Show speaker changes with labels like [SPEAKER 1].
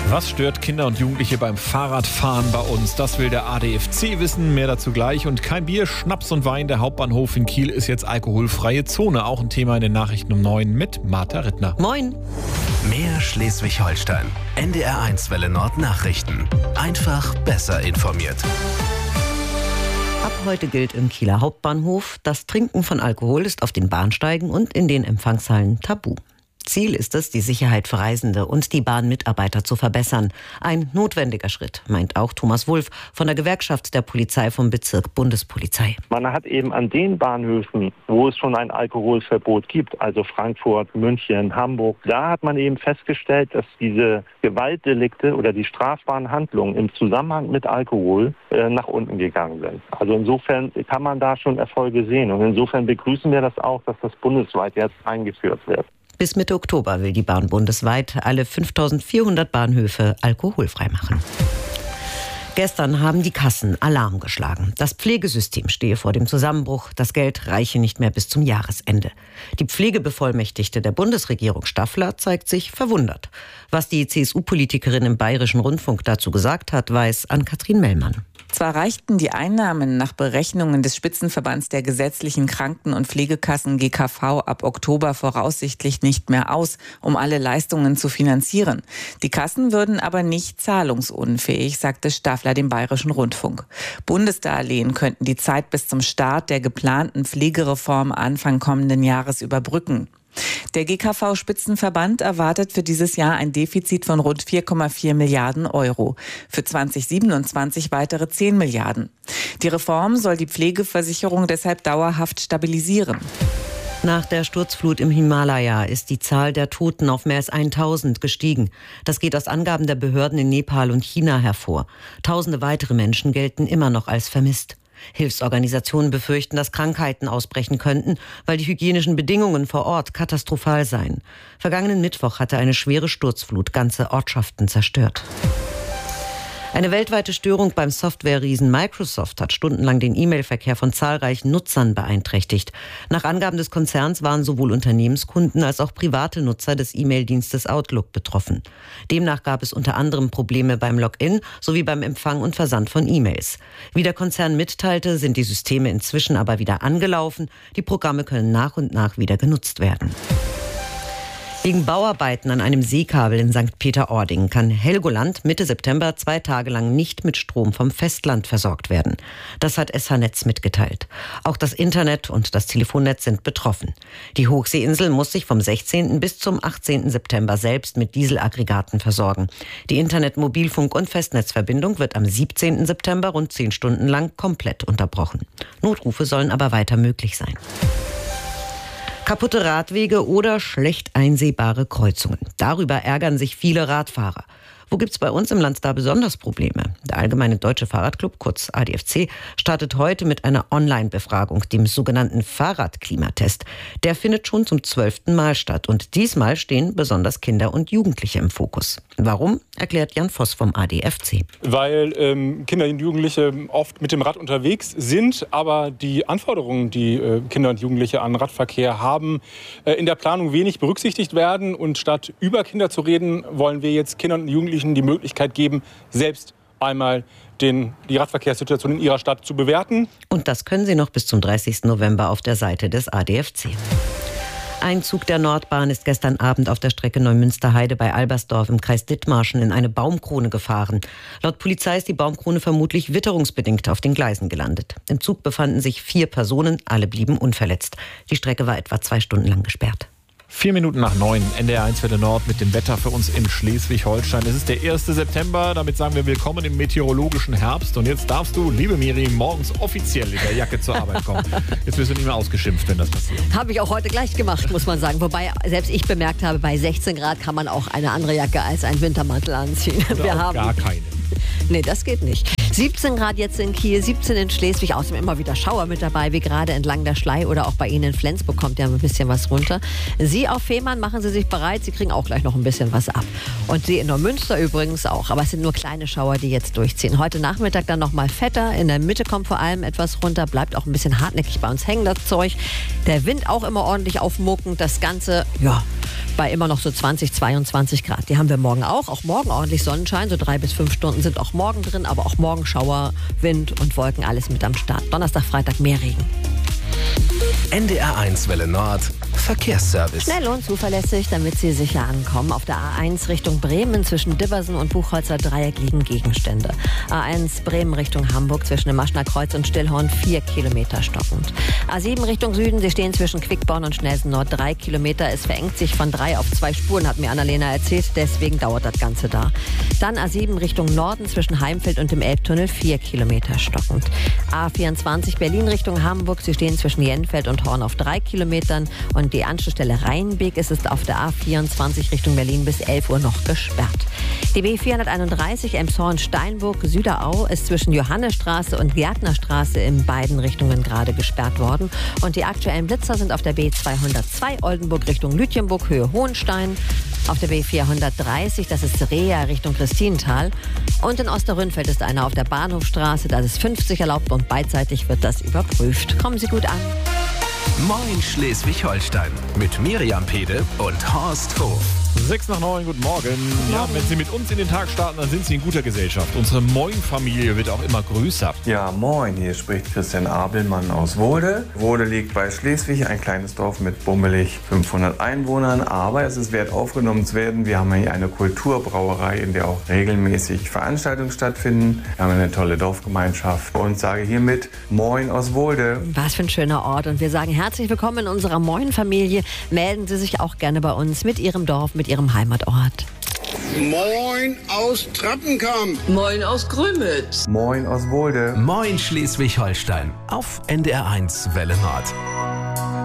[SPEAKER 1] Was stört Kinder und Jugendliche beim Fahrradfahren bei uns? Das will der ADFC wissen. Mehr dazu gleich. Und kein Bier, Schnaps und Wein. Der Hauptbahnhof in Kiel ist jetzt alkoholfreie Zone. Auch ein Thema in den Nachrichten um 9 mit Martha Rittner.
[SPEAKER 2] Moin.
[SPEAKER 3] Mehr Schleswig-Holstein. NDR1 Welle Nord Nachrichten. Einfach besser informiert.
[SPEAKER 2] Ab heute gilt im Kieler Hauptbahnhof, das Trinken von Alkohol ist auf den Bahnsteigen und in den Empfangshallen tabu. Ziel ist es, die Sicherheit für Reisende und die Bahnmitarbeiter zu verbessern. Ein notwendiger Schritt, meint auch Thomas Wulff von der Gewerkschaft der Polizei vom Bezirk Bundespolizei.
[SPEAKER 4] Man hat eben an den Bahnhöfen, wo es schon ein Alkoholverbot gibt, also Frankfurt, München, Hamburg, da hat man eben festgestellt, dass diese Gewaltdelikte oder die strafbaren Handlungen im Zusammenhang mit Alkohol nach unten gegangen sind. Also insofern kann man da schon Erfolge sehen. Und insofern begrüßen wir das auch, dass das bundesweit jetzt eingeführt wird.
[SPEAKER 2] Bis Mitte Oktober will die Bahn bundesweit alle 5.400 Bahnhöfe alkoholfrei machen. Gestern haben die Kassen Alarm geschlagen. Das Pflegesystem stehe vor dem Zusammenbruch. Das Geld reiche nicht mehr bis zum Jahresende. Die Pflegebevollmächtigte der Bundesregierung Staffler zeigt sich verwundert. Was die CSU-Politikerin im Bayerischen Rundfunk dazu gesagt hat, weiß Ann-Kathrin Mellmann.
[SPEAKER 5] Zwar reichten die Einnahmen nach Berechnungen des Spitzenverbands der gesetzlichen Kranken- und Pflegekassen GKV ab Oktober voraussichtlich nicht mehr aus, um alle Leistungen zu finanzieren. Die Kassen würden aber nicht zahlungsunfähig, sagte Staffler dem Bayerischen Rundfunk. Bundesdarlehen könnten die Zeit bis zum Start der geplanten Pflegereform Anfang kommenden Jahres überbrücken. Der GKV-Spitzenverband erwartet für dieses Jahr ein Defizit von rund 4,4 Milliarden Euro. Für 2027 weitere 10 Milliarden. Die Reform soll die Pflegeversicherung deshalb dauerhaft stabilisieren.
[SPEAKER 2] Nach der Sturzflut im Himalaya ist die Zahl der Toten auf mehr als 1000 gestiegen. Das geht aus Angaben der Behörden in Nepal und China hervor. Tausende weitere Menschen gelten immer noch als vermisst. Hilfsorganisationen befürchten, dass Krankheiten ausbrechen könnten, weil die hygienischen Bedingungen vor Ort katastrophal seien. Vergangenen Mittwoch hatte eine schwere Sturzflut ganze Ortschaften zerstört. Eine weltweite Störung beim Software-Riesen Microsoft hat stundenlang den E-Mail-Verkehr von zahlreichen Nutzern beeinträchtigt. Nach Angaben des Konzerns waren sowohl Unternehmenskunden als auch private Nutzer des E-Mail-Dienstes Outlook betroffen. Demnach gab es unter anderem Probleme beim Login sowie beim Empfang und Versand von E-Mails. Wie der Konzern mitteilte, sind die Systeme inzwischen aber wieder angelaufen. Die Programme können nach und nach wieder genutzt werden. Wegen Bauarbeiten an einem Seekabel in St. Peter-Ording kann Helgoland Mitte September 2 Tage lang nicht mit Strom vom Festland versorgt werden. Das hat SH Netz mitgeteilt. Auch das Internet und das Telefonnetz sind betroffen. Die Hochseeinsel muss sich vom 16. bis zum 18. September selbst mit Dieselaggregaten versorgen. Die Internet-, Mobilfunk- und Festnetzverbindung wird am 17. September rund 10 Stunden lang komplett unterbrochen. Notrufe sollen aber weiter möglich sein. Kaputte Radwege oder schlecht einsehbare Kreuzungen. Darüber ärgern sich viele Radfahrer. Wo gibt's bei uns im Land da besonders Probleme? Der Allgemeine Deutsche Fahrradclub, kurz ADFC, startet heute mit einer Online-Befragung, dem sogenannten Fahrradklimatest. Der findet schon zum 12. Mal statt und diesmal stehen besonders Kinder und Jugendliche im Fokus. Warum, erklärt Jan Voss vom ADFC.
[SPEAKER 6] Weil Kinder und Jugendliche oft mit dem Rad unterwegs sind, aber die Anforderungen, die Kinder und Jugendliche an Radverkehr haben, in der Planung wenig berücksichtigt werden. Und statt über Kinder zu reden, wollen wir jetzt Kindern und Jugendlichen die Möglichkeit geben, selbst einmal die Radverkehrssituation in ihrer Stadt zu bewerten.
[SPEAKER 2] Und das können Sie noch bis zum 30. November auf der Seite des ADFC. Ein Zug der Nordbahn ist gestern Abend auf der Strecke Neumünster-Heide bei Albersdorf im Kreis Dithmarschen in eine Baumkrone gefahren. Laut Polizei ist die Baumkrone vermutlich witterungsbedingt auf den Gleisen gelandet. Im Zug befanden sich 4 Personen, alle blieben unverletzt. Die Strecke war etwa 2 Stunden lang gesperrt.
[SPEAKER 1] 4 Minuten nach 9, NDR1 Welle Nord mit dem Wetter für uns in Schleswig-Holstein. Es ist der 1. September, damit sagen wir willkommen im meteorologischen Herbst. Und jetzt darfst du, liebe Miri, morgens offiziell in der Jacke zur Arbeit kommen. Jetzt wirst du nicht mehr ausgeschimpft, wenn das passiert.
[SPEAKER 7] Habe ich auch heute gleich gemacht, muss man sagen. Wobei selbst ich bemerkt habe, bei 16 Grad kann man auch eine andere Jacke als einen Wintermantel anziehen.
[SPEAKER 1] Oder
[SPEAKER 7] wir
[SPEAKER 1] auch
[SPEAKER 7] haben
[SPEAKER 1] gar keine.
[SPEAKER 7] Nee, das geht nicht. 17 Grad jetzt in Kiel, 17 in Schleswig, außerdem immer wieder Schauer mit dabei, wie gerade entlang der Schlei oder auch bei Ihnen in Flensburg kommt ja ein bisschen was runter. Sie auf Fehmarn, machen Sie sich bereit, Sie kriegen auch gleich noch ein bisschen was ab. Und Sie in Neumünster übrigens auch, aber es sind nur kleine Schauer, die jetzt durchziehen. Heute Nachmittag dann nochmal fetter, in der Mitte kommt vor allem etwas runter, bleibt auch ein bisschen hartnäckig bei uns hängen, das Zeug. Der Wind auch immer ordentlich aufmuckend, das Ganze, ja, bei immer noch so 20, 22 Grad. Die haben wir morgen auch. Auch morgen ordentlich Sonnenschein. So 3 bis 5 Stunden sind auch morgen drin. Aber auch morgen Schauer, Wind und Wolken, alles mit am Start. Donnerstag, Freitag mehr Regen.
[SPEAKER 3] NDR1 Welle Nord. Verkehrsservice.
[SPEAKER 7] Schnell und zuverlässig, damit Sie sicher ankommen. Auf der A1 Richtung Bremen zwischen Dibbersen und Buchholzer Dreieck liegen Gegenstände. A1 Bremen Richtung Hamburg zwischen dem Maschner Kreuz und Stillhorn 4 Kilometer stockend. A7 Richtung Süden, Sie stehen zwischen Quickborn und Schnelsen Nord 3 Kilometer. Es verengt sich von 3 auf 2 Spuren, hat mir Annalena erzählt. Deswegen dauert das Ganze da. Dann A7 Richtung Norden zwischen Heimfeld und dem Elbtunnel 4 Kilometer stockend. A24 Berlin Richtung Hamburg. Sie stehen zwischen Jenfeld und Horn auf 3 Kilometern. Und die Anschlussstelle Rheinbeek ist auf der A24 Richtung Berlin bis 11 Uhr noch gesperrt. Die B431 Elmshorn-Steinburg Süderau ist zwischen Johannesstraße und Gärtnerstraße in beiden Richtungen gerade gesperrt worden. Und die aktuellen Blitzer sind auf der B202 Oldenburg Richtung Lütjenburg, Höhe Hohenstein. Auf der B430, das ist Reha Richtung Christinenthal. Und in Osterrönfeld ist einer auf der Bahnhofstraße, da ist 50 erlaubt und beidseitig wird das überprüft. Kommen Sie gut an.
[SPEAKER 3] Moin Schleswig-Holstein mit Miriam Pede und Horst Hof.
[SPEAKER 1] 6:09, guten Morgen. Ja, wenn Sie mit uns in den Tag starten, dann sind Sie in guter Gesellschaft. Unsere Moin-Familie wird auch immer größer.
[SPEAKER 8] Ja, moin, hier spricht Christian Abelmann aus Wohde. Wohde liegt bei Schleswig, ein kleines Dorf mit bummelig 500 Einwohnern. Aber es ist wert, aufgenommen zu werden. Wir haben hier eine Kulturbrauerei, in der auch regelmäßig Veranstaltungen stattfinden. Wir haben eine tolle Dorfgemeinschaft und sage hiermit Moin aus Wohde.
[SPEAKER 7] Was für ein schöner Ort. Und wir sagen herzlich willkommen in unserer Moin-Familie. Melden Sie sich auch gerne bei uns mit Ihrem Dorf, mit Ihrem Heimatort.
[SPEAKER 9] Moin aus Trappenkamp.
[SPEAKER 10] Moin aus Grömitz.
[SPEAKER 8] Moin aus Wohde.
[SPEAKER 3] Moin Schleswig-Holstein auf NDR1 Welle Nord.